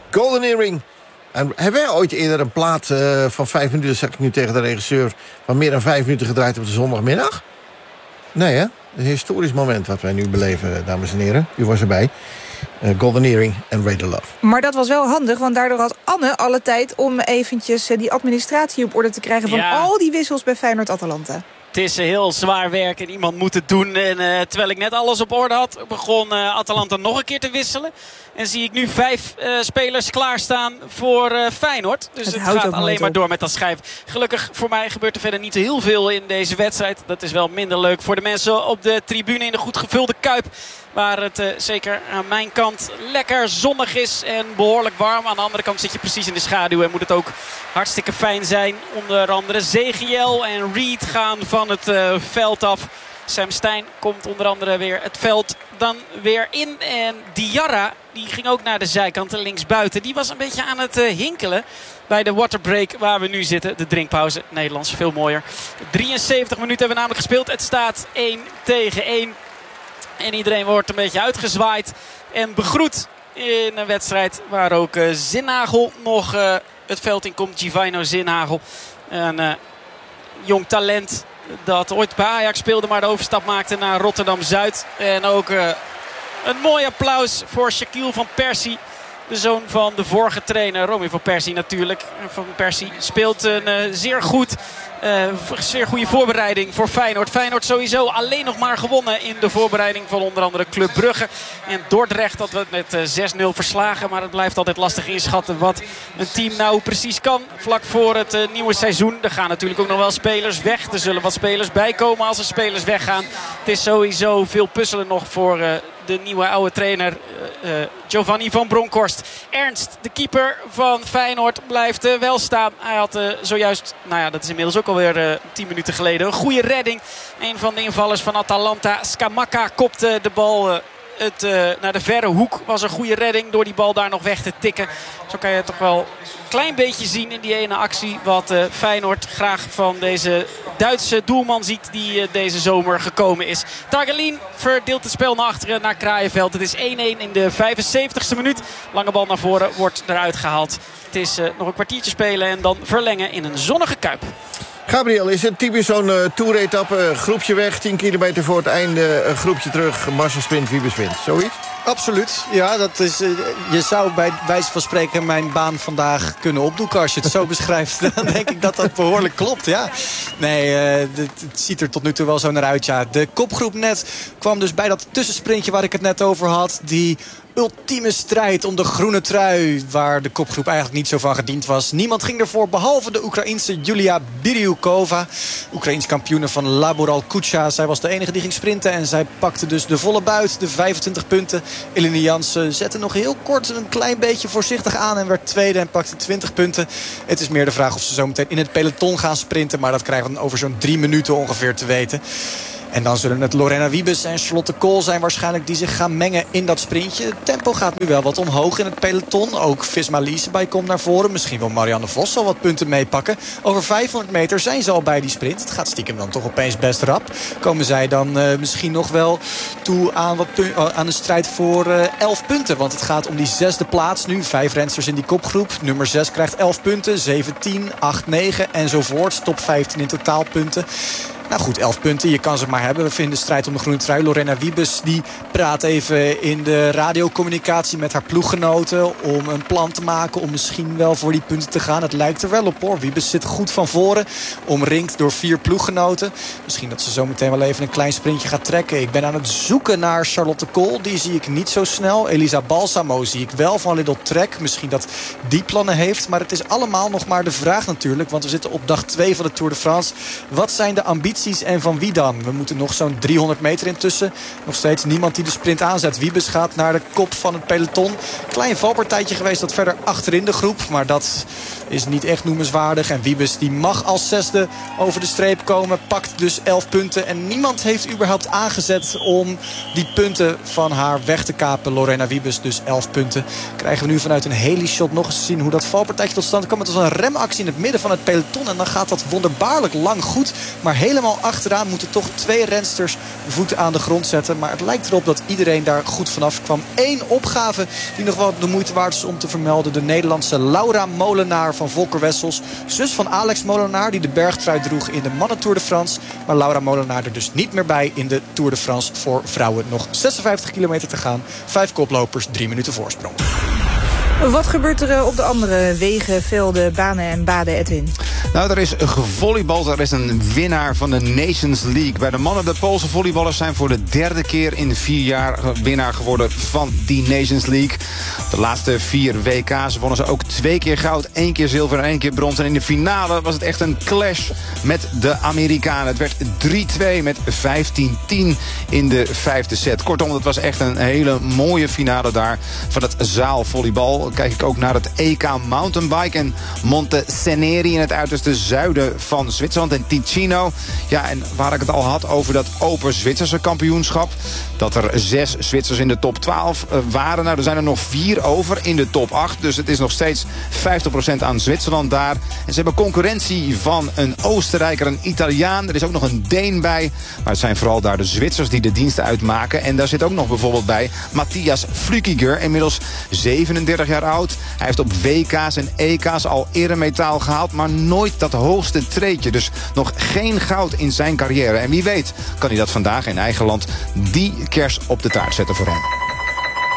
Golden Earring. En hebben wij ooit eerder een plaat van 5 minuten... zeg ik nu tegen de regisseur... van meer dan 5 minuten gedraaid op de zondagmiddag? Nee, hè? Een historisch moment wat wij nu beleven, dames en heren. U was erbij. Golden Earring en Radar Love. Maar dat was wel handig, want daardoor had Anne alle tijd... om eventjes die administratie op orde te krijgen... van al die wissels bij Feyenoord-Atalanta. Het is heel zwaar werk en iemand moet het doen. En terwijl ik net alles op orde had, begon Atalanta nog een keer te wisselen. En zie ik nu 5 spelers klaarstaan voor Feyenoord. Dus het gaat alleen maar door met dat schijf. Gelukkig voor mij gebeurt er verder niet heel veel in deze wedstrijd. Dat is wel minder leuk voor de mensen op de tribune in de goed gevulde Kuip. Waar het zeker aan mijn kant lekker zonnig is en behoorlijk warm. Aan de andere kant zit je precies in de schaduw en moet het ook hartstikke fijn zijn. Onder andere Zegiel en Reed gaan van het veld af. Sam Stein komt onder andere weer het veld dan weer in. En Diarra, die ging ook naar de zijkant, linksbuiten. Die was een beetje aan het hinkelen bij de waterbreak waar we nu zitten. De drinkpauze, Nederlands, veel mooier. 73 minuten hebben we namelijk gespeeld. Het staat 1-1. En iedereen wordt een beetje uitgezwaaid en begroet in een wedstrijd waar ook Zinhagel nog het veld in komt. Givino Zinhagel, een jong talent dat ooit bij Ajax speelde, maar de overstap maakte naar Rotterdam-Zuid. En ook een mooi applaus voor Shaquille van Persie. De zoon van de vorige trainer, Romy van Persie natuurlijk. Van Persie speelt een zeer goede voorbereiding voor Feyenoord. Feyenoord sowieso alleen nog maar gewonnen in de voorbereiding van onder andere Club Brugge. En Dordrecht dat we het met 6-0 verslagen. Maar het blijft altijd lastig inschatten wat een team nou precies kan. Vlak voor het nieuwe seizoen. Er gaan natuurlijk ook nog wel spelers weg. Er zullen wat spelers bijkomen als er spelers weggaan. Het is sowieso veel puzzelen nog voor de nieuwe oude trainer Giovanni van Bronckhorst. Ernst, de keeper van Feyenoord, blijft wel staan. Hij had zojuist, dat is inmiddels ook alweer 10 minuten geleden, een goede redding. Een van de invallers van Atalanta, Scamacca, kopte de bal naar de verre hoek. Was een goede redding door die bal daar nog weg te tikken. Zo kan je toch wel een klein beetje zien in die ene actie wat Feyenoord graag van deze Duitse doelman ziet die deze zomer gekomen is. Targelin verdeelt het spel naar achteren naar Kraaienveld. Het is 1-1 in de 75ste minuut. Lange bal naar voren wordt eruit gehaald. Het is nog een kwartiertje spelen en dan verlengen in een zonnige Kuip. Gabriel, is het typisch zo'n toeretappe? Groepje weg, 10 kilometer voor het einde, een groepje terug. Marcel sprint, wie beswint? Zoiets? Absoluut. Ja, dat is, je zou bij wijze van spreken mijn baan vandaag kunnen opdoeken. Als je het zo beschrijft, dan denk ik dat dat behoorlijk klopt. Ja. Nee, het ziet er tot nu toe wel zo naar uit. Ja. De kopgroep net kwam dus bij dat tussensprintje waar ik het net over had. Die ultieme strijd om de groene trui, waar de kopgroep eigenlijk niet zo van gediend was. Niemand ging ervoor, behalve de Oekraïense Julia Biryukova. Oekraïens kampioene van Laboral Kucha. Zij was de enige die ging sprinten en zij pakte dus de volle buit, de 25 punten. Eline Jansen zette nog heel kort een klein beetje voorzichtig aan en werd tweede en pakte 20 punten. Het is meer de vraag of ze zo meteen in het peloton gaan sprinten, maar dat krijgen we dan over zo'n 3 minuten ongeveer te weten. En dan zullen het Lorena Wiebes en Charlotte Kool zijn waarschijnlijk die zich gaan mengen in dat sprintje. Het tempo gaat nu wel wat omhoog in het peloton. Ook Visma Liesebay komt naar voren. Misschien wil Marianne Vos al wat punten meepakken. Over 500 meter zijn ze al bij die sprint. Het gaat stiekem dan toch opeens best rap. Komen zij dan misschien nog wel toe aan een strijd voor 11 punten. Want het gaat om die 6e plaats nu. 5 rensters in die kopgroep. Nummer 6 krijgt 11 punten. 17, 8, 9 enzovoort. Top 15 in totaal punten. Nou goed, 11 punten, je kan ze maar hebben. We vinden de strijd om de groene trui. Lorena Wiebes die praat even in de radiocommunicatie met haar ploeggenoten om een plan te maken om misschien wel voor die punten te gaan. Het lijkt er wel op hoor. Wiebes zit goed van voren, omringd door 4 ploeggenoten. Misschien dat ze zo meteen wel even een klein sprintje gaat trekken. Ik ben aan het zoeken naar Charlotte Kool. Die zie ik niet zo snel. Elisa Balsamo zie ik wel van Little Trek. Misschien dat die plannen heeft. Maar het is allemaal nog maar de vraag natuurlijk. Want we zitten op dag 2 van de Tour de France. Wat zijn de ambities en van wie dan? We moeten nog zo'n 300 meter intussen. Nog steeds niemand die de sprint aanzet. Wiebes gaat naar de kop van het peloton. Klein valpartijtje geweest dat verder achterin de groep. Maar dat is niet echt noemenswaardig. En Wiebes die mag als 6e over de streep komen. Pakt dus 11 punten. En niemand heeft überhaupt aangezet om die punten van haar weg te kapen. Lorena Wiebes dus 11 punten. Krijgen we nu vanuit een heli-shot nog eens te zien hoe dat valpartijtje tot stand kwam. Het was een remactie in het midden van het peloton. En dan gaat dat wonderbaarlijk lang goed. Maar helemaal helemaal achteraan moeten toch 2 rensters de voeten aan de grond zetten. Maar het lijkt erop dat iedereen daar goed vanaf kwam. 1 opgave die nog wel de moeite waard is om te vermelden. De Nederlandse Laura Molenaar van Volker Wessels. Zus van Alex Molenaar die de bergtrui droeg in de mannen Tour de France. Maar Laura Molenaar er dus niet meer bij in de Tour de France voor vrouwen. Nog 56 kilometer te gaan. 5 koplopers, 3 minuten voorsprong. Wat gebeurt er op de andere wegen, velden, banen en baden, Edwin? Nou, er is gevolleybald. Er is een winnaar van de Nations League. Bij de mannen, de Poolse volleyballers zijn voor de 3e keer in 4 jaar winnaar geworden van die Nations League. De laatste 4 WK's wonnen ze ook 2 keer goud, 1 keer zilver en 1 keer brons. En in de finale was het echt een clash met de Amerikanen. Het werd 3-2 met 15-10 in de 5e set. Kortom, het was echt een hele mooie finale daar van het zaalvolleybal. Kijk ik ook naar het EK Mountainbike en Monte Ceneri in het uiterste zuiden van Zwitserland en Ticino. Ja, en waar ik het al had over dat Open Zwitserse kampioenschap, dat er 6 Zwitsers in de top 12 waren. Nou, er zijn er nog 4 over in de top 8. Dus het is nog steeds 50% aan Zwitserland daar. En ze hebben concurrentie van een Oostenrijker, een Italiaan. Er is ook nog een Deen bij. Maar het zijn vooral daar de Zwitsers die de diensten uitmaken. En daar zit ook nog bijvoorbeeld bij Matthias Flückiger, inmiddels 37 jaar oud. Hij heeft op WK's en EK's al eremetaal gehaald, maar nooit dat hoogste treedje. Dus nog geen goud in zijn carrière. En wie weet kan hij dat vandaag in eigen land die kers op de taart zetten voor hem.